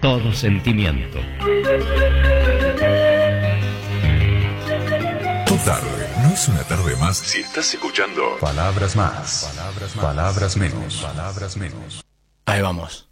todo sentimiento. Tu tarde no es una tarde más si estás escuchando palabras más, palabras menos, palabras menos. Ahí vamos.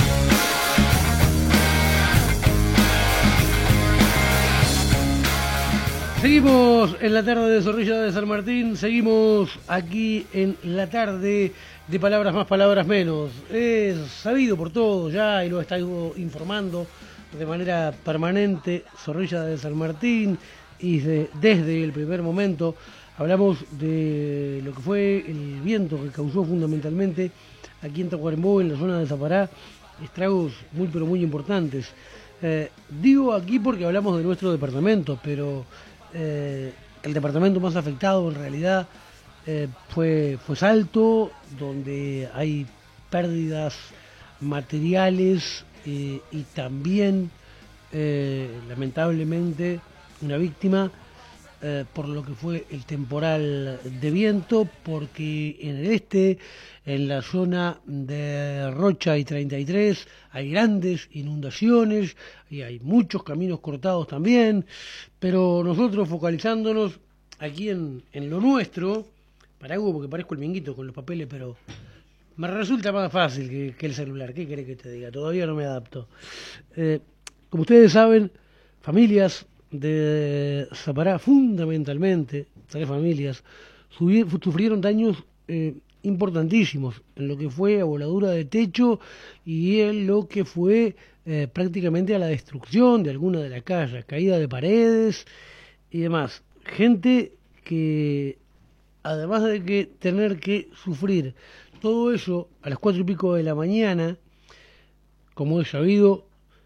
Seguimos en la tarde de Zorrilla de San Martín, seguimos aquí en la tarde de Palabras Más, Palabras Menos. Es sabido por todos ya y lo está informando de manera permanente Zorrilla de San Martín y desde el primer momento hablamos de lo que fue el viento que causó fundamentalmente aquí en Tacuarembó, en la zona de Zapará, estragos muy pero muy importantes. Digo aquí porque hablamos de nuestro departamento, pero el departamento más afectado en realidad fue Salto, donde hay pérdidas materiales y también lamentablemente una víctima por lo que fue el temporal de viento, porque en el este, en la zona de Rocha y 33, hay grandes inundaciones y hay muchos caminos cortados también, pero nosotros focalizándonos aquí en lo nuestro, para algo porque parezco el minguito con los papeles, pero me resulta más fácil que el celular. ¿Qué querés que te diga? Todavía no me adapto. Como ustedes saben, familias de Zapará, fundamentalmente 3 familias, sufrieron daños importantísimos en lo que fue a voladura de techo y en lo que fue prácticamente a la destrucción de alguna de las casas, caída de paredes y demás. Gente que, además de que tener que sufrir todo eso a las 4 y pico de la mañana, como es sabido,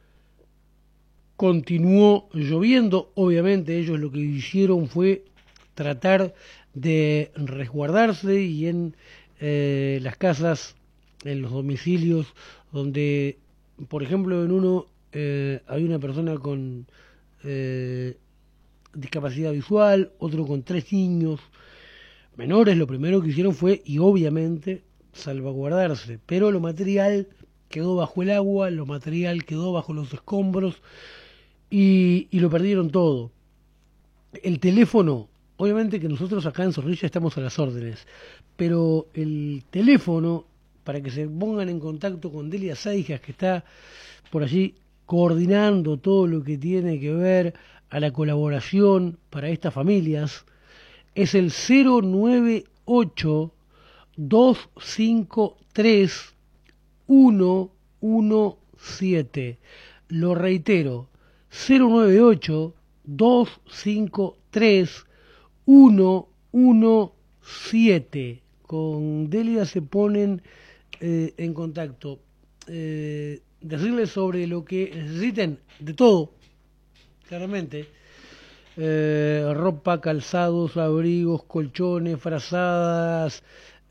continuó lloviendo. Obviamente ellos lo que hicieron fue tratar de resguardarse y en las casas, en los domicilios donde, por ejemplo, en uno hay una persona con discapacidad visual, otro con 3 niños menores, lo primero que hicieron fue, y obviamente, salvaguardarse, pero lo material quedó bajo el agua, lo material quedó bajo los escombros, y lo perdieron todo. El teléfono, obviamente que nosotros acá en Zorrilla estamos a las órdenes, pero el teléfono, para que se pongan en contacto con Delia Seijas, que está por allí coordinando todo lo que tiene que ver a la colaboración para estas familias, es el 098-253-117. Lo reitero, 098-253-117. Con Delia se ponen en contacto. Decirles sobre lo que necesiten, de todo, claramente. Ropa, calzados, abrigos, colchones, frazadas.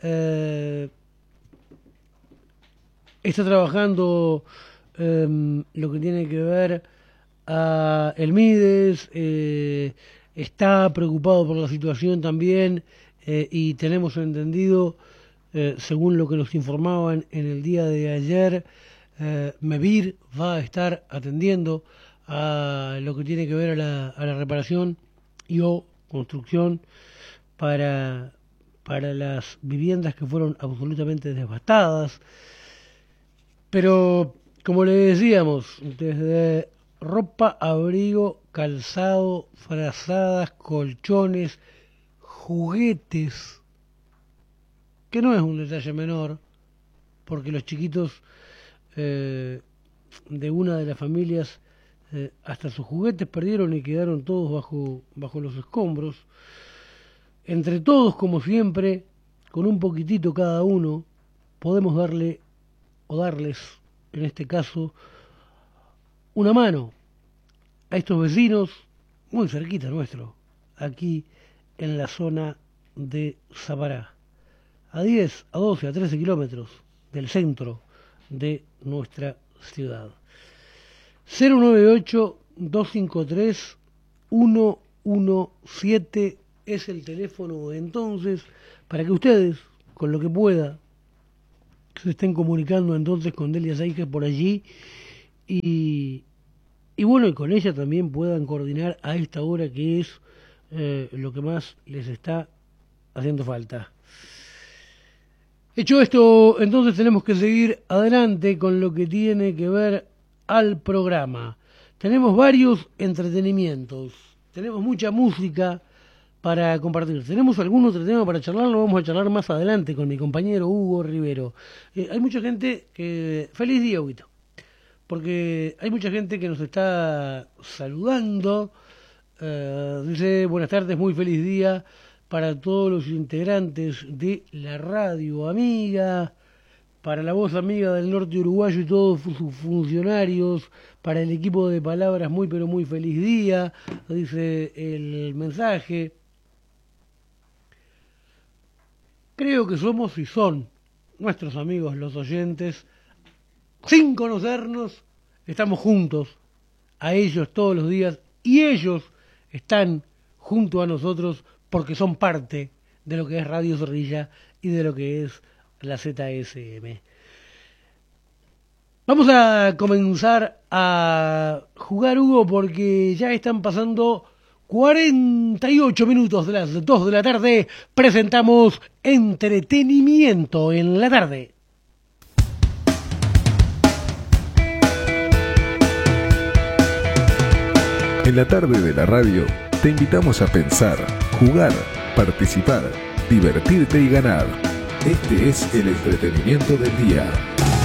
Está trabajando lo que tiene que ver a el Mides, está preocupado por la situación también y tenemos entendido, según lo que nos informaban en el día de ayer, MEVIR va a estar atendiendo a lo que tiene que ver a la reparación y o construcción para las viviendas que fueron absolutamente devastadas. Pero, como le decíamos, desde ropa, abrigo, calzado, frazadas, colchones, juguetes, que no es un detalle menor, porque los chiquitos de una de las familias hasta sus juguetes perdieron y quedaron todos bajo los escombros. Entre todos, como siempre, con un poquitito cada uno, podemos darle o darles, en este caso, una mano a estos vecinos muy cerquita nuestro, aquí en la zona de Zapará, a 10, a 12, a 13 kilómetros del centro de nuestra ciudad. 098-253-117 es el teléfono entonces para que ustedes, con lo que pueda, se estén comunicando entonces con Delia Seijas por allí y bueno, y con ella también puedan coordinar a esta hora que es lo que más les está haciendo falta. Hecho esto, entonces tenemos que seguir adelante con lo que tiene que ver al programa. Tenemos varios entretenimientos, tenemos mucha música para compartir. Tenemos algún otro tema para charlar, lo vamos a charlar más adelante con mi compañero Hugo Rivero. Hay mucha gente que... Feliz día, Huguito. Porque hay mucha gente que nos está saludando. Dice, buenas tardes, muy feliz día para todos los integrantes de la radio amiga, para la voz amiga del norte uruguayo y todos sus funcionarios, para el equipo de Palabras, muy pero muy feliz día, dice el mensaje. Creo que somos y son nuestros amigos los oyentes, sin conocernos, estamos juntos a ellos todos los días y ellos están junto a nosotros porque son parte de lo que es Radio Zorrilla y de lo que es la ZSM. Vamos a comenzar a jugar, Hugo, porque ya están pasando 48 minutos de las 2 de la tarde. Presentamos Entretenimiento en la Tarde. En la tarde de la radio te invitamos a pensar, jugar, participar, divertirte y ganar. Este es el entretenimiento del día.